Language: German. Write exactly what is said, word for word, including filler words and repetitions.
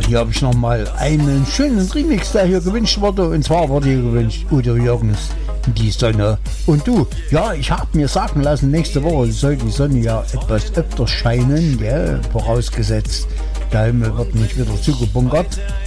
hier habe ich nochmal einen schönen Remix, der hier gewünscht wurde. Und zwar wurde hier gewünscht Udo Jürgens, Die Sonne und du. Ja, ich habe mir sagen lassen, nächste Woche soll die Sonne ja etwas öfter scheinen, gell? Vorausgesetzt, der Himmel wird nicht wieder zugebunkert.